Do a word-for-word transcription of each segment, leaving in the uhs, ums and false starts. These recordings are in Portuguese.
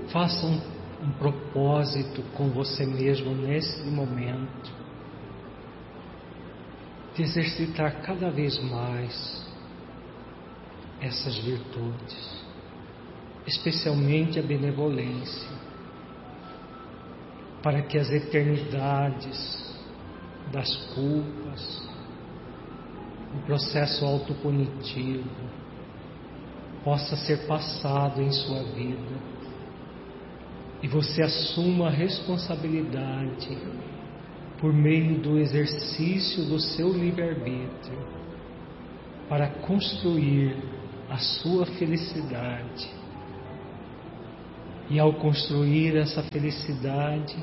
Faça um, um propósito com você mesmo nesse momento, de exercitar cada vez mais essas virtudes, especialmente a benevolência, para que as eternidades das culpas, o processo autopunitivo, possa ser passado em sua vida e você assuma a responsabilidade por meio do exercício do seu livre-arbítrio para construir a sua felicidade. E ao construir essa felicidade,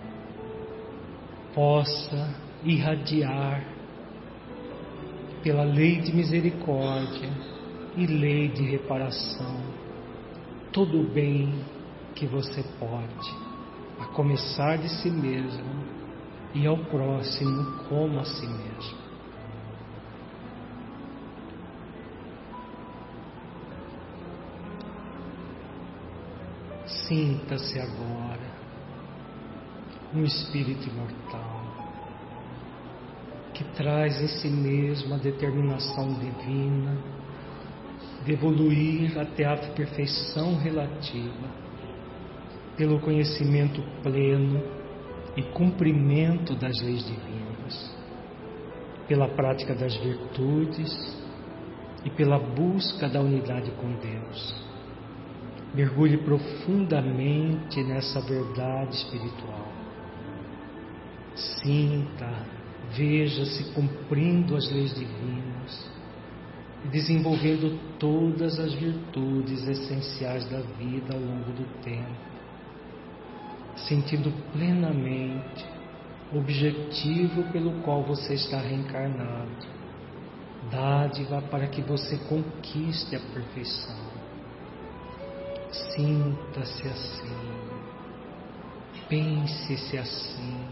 possa irradiar pela lei de misericórdia e lei de reparação todo o bem que você pode, a começar de si mesmo e ao próximo como a si mesmo. Sinta-se agora um espírito imortal que traz em si mesmo a determinação divina de evoluir até a perfeição relativa pelo conhecimento pleno e cumprimento das leis divinas, pela prática das virtudes e pela busca da unidade com Deus. Mergulhe profundamente nessa verdade espiritual. Sinta, veja-se cumprindo as leis divinas e desenvolvendo todas as virtudes essenciais da vida ao longo do tempo, sentindo plenamente o objetivo pelo qual você está reencarnado, dádiva para que você conquiste a perfeição. Sinta-se assim, pense-se assim,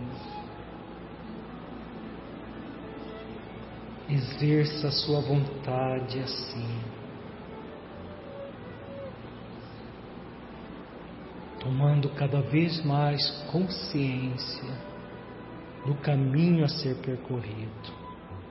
exerça a sua vontade assim, tomando cada vez mais consciência do caminho a ser percorrido.